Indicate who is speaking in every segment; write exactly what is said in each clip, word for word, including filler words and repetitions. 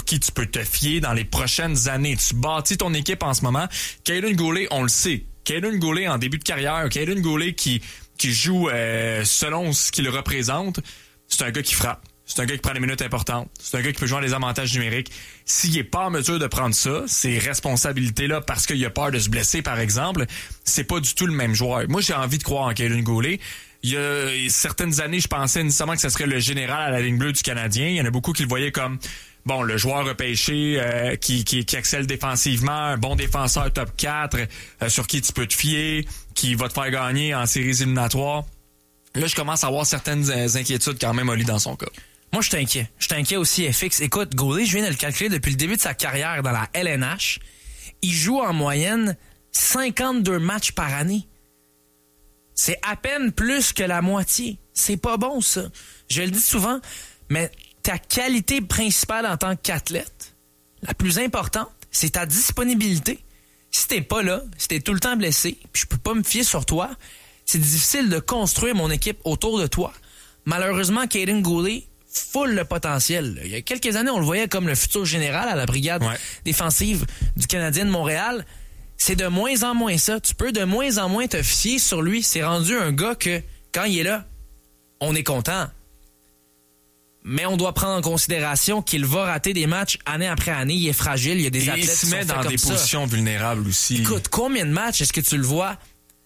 Speaker 1: qui tu peux te fier dans les prochaines années. Tu bâtis ton équipe en ce moment. Kaiden Guhle, on le sait. Kaiden Guhle en début de carrière, Kaiden Guhle qui, qui joue euh, selon ce qu'il représente, c'est un gars qui frappe. C'est un gars qui prend des minutes importantes. C'est un gars qui peut jouer les avantages numériques. S'il est pas en mesure de prendre ça, ces responsabilités-là, parce qu'il a peur de se blesser, par exemple, c'est pas du tout le même joueur. Moi, j'ai envie de croire en Kaiden Guhle. Il y a certaines années, je pensais nécessairement que ce serait le général à la ligne bleue du Canadien. Il y en a beaucoup qui le voyaient comme, bon, le joueur repêché euh, qui, qui, qui excelle défensivement, un bon défenseur top quatre, euh, sur qui tu peux te fier, qui va te faire gagner en séries éliminatoires. Là, je commence à avoir certaines inquiétudes quand même, Oli, dans son cas.
Speaker 2: Moi, je suis inquiet. Je suis inquiet aussi, F X. Écoute, Guhle, je viens de le calculer depuis le début de sa carrière dans la L N H. Il joue en moyenne cinquante-deux matchs par année. C'est à peine plus que la moitié. C'est pas bon, ça. Je le dis souvent, mais ta qualité principale en tant qu'athlète, la plus importante, c'est ta disponibilité. Si t'es pas là, si t'es tout le temps blessé, puis je peux pas me fier sur toi, c'est difficile de construire mon équipe autour de toi. Malheureusement, Kaiden Guhle full le potentiel. Il y a quelques années, on le voyait comme le futur général à la brigade ouais. défensive du Canadien de Montréal. C'est de moins en moins ça. Tu peux de moins en moins te fier sur lui. C'est rendu un gars que, quand il est là, on est content. Mais on doit prendre en considération qu'il va rater des matchs année après année. Il est fragile. Il y a des
Speaker 1: Et
Speaker 2: athlètes
Speaker 1: il se
Speaker 2: qui
Speaker 1: met
Speaker 2: sont
Speaker 1: dans
Speaker 2: faits
Speaker 1: des
Speaker 2: comme
Speaker 1: positions
Speaker 2: ça.
Speaker 1: vulnérables aussi.
Speaker 2: Écoute, combien de matchs est-ce que tu le vois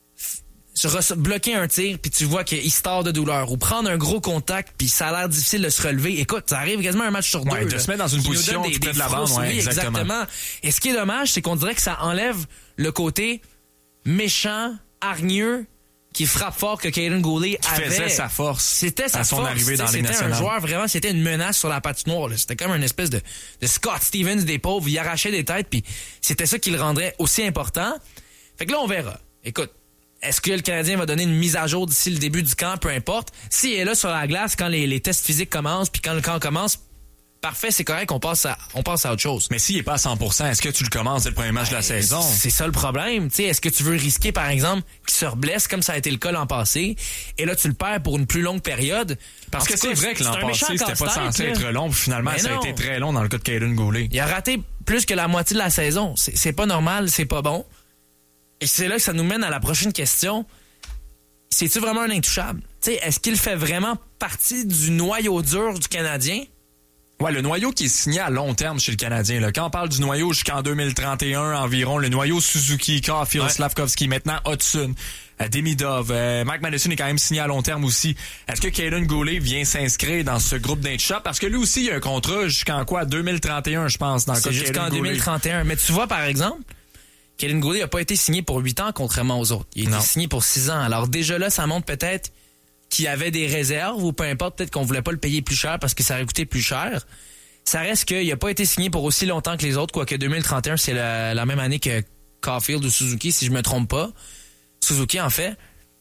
Speaker 2: se bloquer un tir puis tu vois qu'il se tord de douleur ou prendre un gros contact puis ça a l'air difficile de se relever. Écoute, ça arrive quasiment un match sur deux.
Speaker 1: Ouais, de
Speaker 2: là,
Speaker 1: se mettre dans une
Speaker 2: qui
Speaker 1: position
Speaker 2: des,
Speaker 1: tout près
Speaker 2: des
Speaker 1: de la bande, ouais, exactement.
Speaker 2: exactement. Et ce qui est dommage, c'est qu'on dirait que ça enlève le côté méchant, hargneux, qui frappe fort que Kaiden Guhle avait.
Speaker 1: Qui faisait sa force.
Speaker 2: C'était sa
Speaker 1: à son
Speaker 2: force.
Speaker 1: arrivée dans les
Speaker 2: C'était
Speaker 1: nationales.
Speaker 2: un joueur, vraiment, c'était une menace sur la patinoire. Là. C'était comme une espèce de, de Scott Stevens des pauvres. Il arrachait des têtes, puis c'était ça qui le rendrait aussi important. Fait que là, on verra. Écoute, est-ce que le Canadien va donner une mise à jour d'ici le début du camp? Peu importe. S'il est là sur la glace quand les, les tests physiques commencent, puis quand le camp commence, parfait, c'est correct, on passe à, on passe à autre chose.
Speaker 1: Mais s'il est pas à cent pour cent, est-ce que tu le commences dès le premier match ben, de la saison?
Speaker 2: C'est ça le problème. T'sais, est-ce que tu veux risquer, par exemple, qu'il se reblesse comme ça a été le cas l'an passé, et là, tu le perds pour une plus longue période?
Speaker 1: Parce que
Speaker 2: c'est
Speaker 1: cas, vrai que l'an passé, c'était pas censé
Speaker 2: là.
Speaker 1: être long, puis finalement,
Speaker 2: Mais
Speaker 1: ça
Speaker 2: non.
Speaker 1: a été très long dans le cas de Kaiden Guhle.
Speaker 2: Il a raté plus que la moitié de la saison. C'est, c'est pas normal, c'est pas bon. Et c'est là que ça nous mène à la prochaine question. C'est-tu vraiment un intouchable? T'sais, est-ce qu'il fait vraiment partie du noyau dur du Canadien?
Speaker 1: Ouais, le noyau qui est signé à long terme chez le Canadien. Là. Quand on parle du noyau jusqu'en deux mille trente et un environ, le noyau Suzuki, Caulfield, ouais. Slavkovski, maintenant Hudson, euh, Demidov, euh, Mike Madison est quand même signé à long terme aussi. Est-ce que Kaiden Guhle vient s'inscrire dans ce groupe d'intouchables? Parce que lui aussi, il a un contrat jusqu'en quoi? deux mille trente et un, je pense, dans le cas de
Speaker 2: jusqu'en
Speaker 1: Kaiden
Speaker 2: deux mille trente et un. Mais tu vois, par exemple, Kaiden Guhle n'a pas été signé pour huit ans, contrairement aux autres. Il a été signé pour six ans. Alors déjà là, ça montre peut-être qu'il y avait des réserves ou peu importe, peut-être qu'on voulait pas le payer plus cher parce que ça aurait coûté plus cher. Ça reste qu'il n'a pas été signé pour aussi longtemps que les autres, quoique deux mille trente et un, c'est la, la même année que Caulfield ou Suzuki, si je me trompe pas. Suzuki, en fait.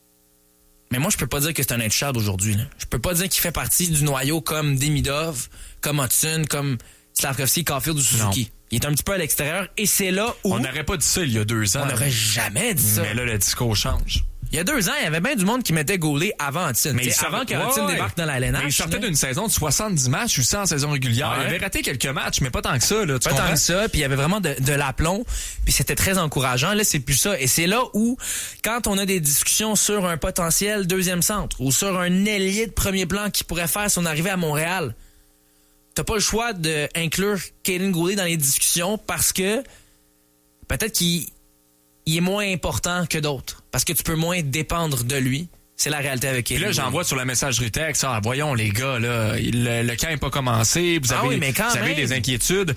Speaker 2: Mais moi, je peux pas dire que c'est un intouchable aujourd'hui. Là. Je peux pas dire qu'il fait partie du noyau comme Demidov, comme Hudson, comme Slavkovski, Caulfield ou Suzuki. Non. Il est un petit peu à l'extérieur et c'est là où...
Speaker 1: On n'aurait pas dit ça il y a deux ans.
Speaker 2: On n'aurait jamais dit ça.
Speaker 1: Mais là, le discours change.
Speaker 2: Il y a deux ans, il y avait bien du monde qui mettait Guhle avant Hudson. Mais avant que Hudson
Speaker 1: ouais,
Speaker 2: débarque dans la L N H.
Speaker 1: Mais il sortait d'une saison de soixante-dix matchs, huit cents en saison régulière. Ouais. Il avait raté quelques matchs, mais pas tant que ça. Là, tu
Speaker 2: pas
Speaker 1: comprends?
Speaker 2: tant que ça, puis il y avait vraiment de, de l'aplomb, puis c'était très encourageant. Là, c'est plus ça. Et c'est là où, quand on a des discussions sur un potentiel deuxième centre ou sur un ailier de premier plan qui pourrait faire son arrivée à Montréal, t'as pas le choix d'inclure Kaiden Guhle dans les discussions parce que peut-être qu'il il est moins important que d'autres. Parce que tu peux moins dépendre de lui. C'est la réalité avec Kaiden.
Speaker 1: Puis là, j'envoie sur la messagerie texte, ah, voyons les gars, là, le, le camp n'est pas commencé, vous avez,
Speaker 2: ah oui, mais quand
Speaker 1: vous avez
Speaker 2: même.
Speaker 1: des inquiétudes.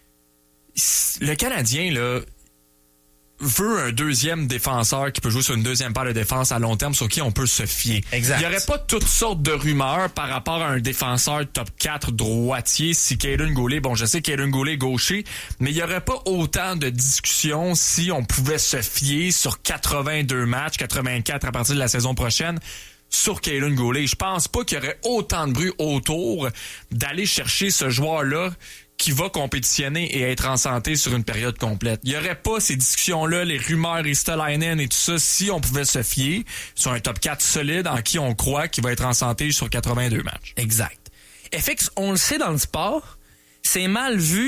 Speaker 1: Le Canadien, là, veut un deuxième défenseur qui peut jouer sur une deuxième paire de défense à long terme sur qui on peut se fier.
Speaker 2: Exact.
Speaker 1: Il n'y aurait pas toutes sortes de rumeurs par rapport à un défenseur top quatre droitier si Kaiden Guhle, bon, je sais Kaiden Guhle est gaucher, mais il n'y aurait pas autant de discussions si on pouvait se fier sur quatre-vingt-deux matchs, quatre-vingt-quatre à partir de la saison prochaine, sur Kaiden Guhle. Je pense pas qu'il y aurait autant de bruit autour d'aller chercher ce joueur-là qui va compétitionner et être en santé sur une période complète. Il n'y aurait pas ces discussions-là, les rumeurs Ristolainen et tout ça, si on pouvait se fier sur un top quatre solide en qui on croit qu'il va être en santé sur quatre-vingt-deux matchs.
Speaker 2: Exact. F X, on le sait dans le sport, c'est mal vu